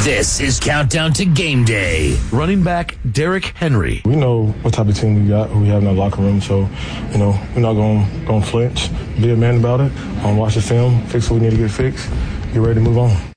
This is Countdown to Game Day. Running back Derrick Henry. We know what type of team we got, who we have in our locker room, so, we're not going to flinch. Be a man about it. Watch the film, fix what we need to get fixed, get ready to move on.